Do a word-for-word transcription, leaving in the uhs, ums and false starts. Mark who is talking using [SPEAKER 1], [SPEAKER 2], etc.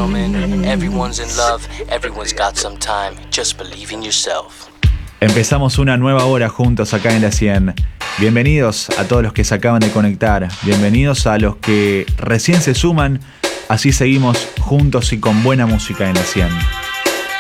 [SPEAKER 1] gentlemen, everyone's in love, everyone's got some time, just believe in yourself.
[SPEAKER 2] Empezamos una nueva hora juntos acá en La cien. Bienvenidos a todos los que se acaban de conectar, bienvenidos a los que recién se suman, así seguimos juntos y con buena música en La cien.